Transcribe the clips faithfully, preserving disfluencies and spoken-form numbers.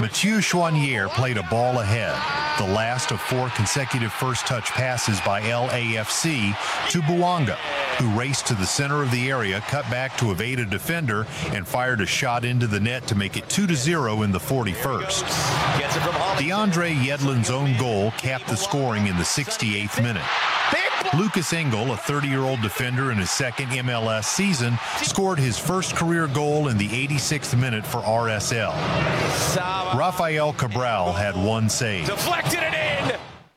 Mathieu Choinière played a ball ahead, the last of four consecutive first-touch passes by L A F C to Bouanga, who raced to the center of the area, cut back to evade a defender, and fired a shot into the net to make it two to zero in the forty-first. DeAndre Yedlin's own goal capped the scoring in the sixty-eighth minute. Lucas Engel, a thirty-year-old defender in his second M L S season, scored his first career goal in the eighty-sixth minute for R S L. Rafael Cabral had one save. Deflected it in!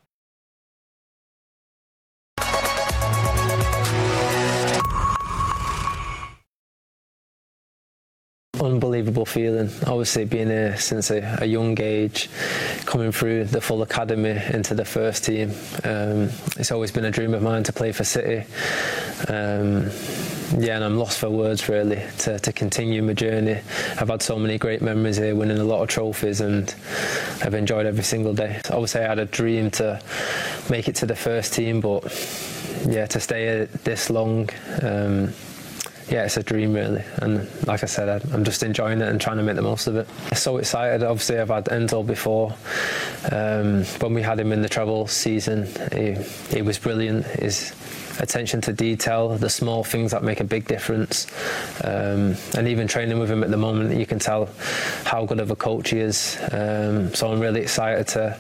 Unbelievable feeling. Obviously being here since a, a young age, coming through the full academy into the first team. Um, it's always been a dream of mine to play for City. Um, yeah, and I'm lost for words really to, to continue my journey. I've had so many great memories here, winning a lot of trophies, and I've enjoyed every single day. Obviously I had a dream to make it to the first team, but yeah, to stay here this long, um, yeah, it's a dream really, and like I said, I'm just enjoying it and trying to make the most of it. I'm so excited. Obviously I've had Enzo before. Um, when we had him in the treble season, he, he was brilliant. His attention to detail, the small things that make a big difference, um, and even training with him at the moment, you can tell how good of a coach he is. Um, so I'm really excited to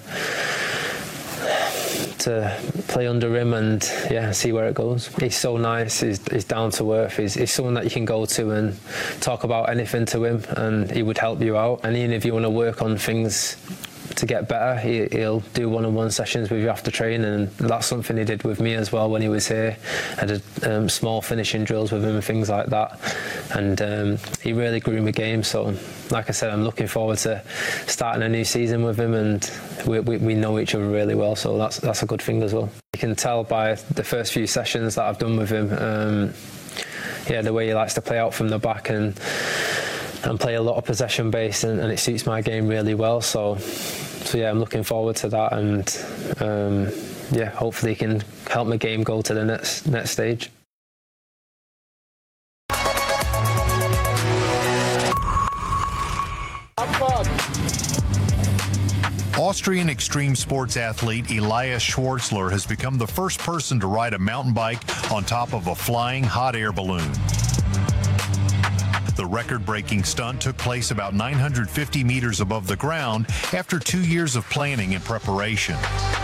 to play under him and yeah, see where it goes. He's so nice, he's, he's down to earth, he's, he's someone that you can go to and talk about anything to him, and he would help you out. And even if you want to work on things to get better, he, he'll do one-on-one sessions with you after training, and that's something he did with me as well when he was here. I did um, small finishing drills with him and things like that, and um, he really grew my game. So like I said, I'm looking forward to starting a new season with him, and we, we, we know each other really well, so that's, that's a good thing as well. You can tell by the first few sessions that I've done with him, um, yeah, the way he likes to play out from the back and and play a lot of possession based, and, and it suits my game really well. So, so yeah, I'm looking forward to that, and um, yeah, hopefully he can help my game go to the next next stage. Austrian extreme sports athlete Elias Schwartzler has become the first person to ride a mountain bike on top of a flying hot air balloon. The record-breaking stunt took place about nine hundred fifty meters above the ground after two years of planning and preparation.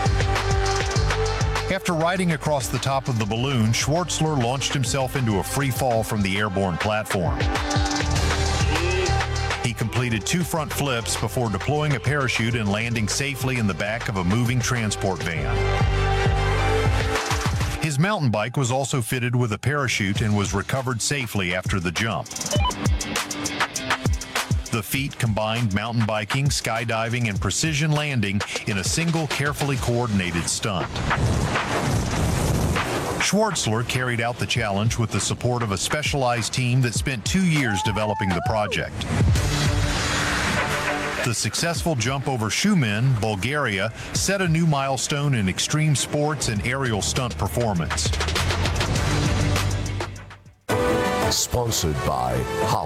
After riding across the top of the balloon, Schwartzler launched himself into a free fall from the airborne platform. He completed two front flips before deploying a parachute and landing safely in the back of a moving transport van. His mountain bike was also fitted with a parachute and was recovered safely after the jump. The feat combined mountain biking, skydiving, and precision landing in a single carefully coordinated stunt. Schwartzler carried out the challenge with the support of a specialized team that spent two years developing the project. The successful jump over Shumen, Bulgaria, set a new milestone in extreme sports and aerial stunt performance. Sponsored by Holland.